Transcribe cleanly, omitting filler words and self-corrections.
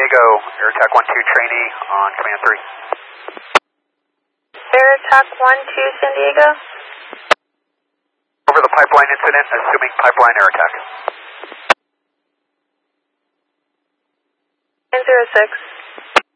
Diego, Air Attack 1-2 trainee on command 3. Air Attack 1-2 San Diego. Over the pipeline incident, assuming pipeline air attack. 906.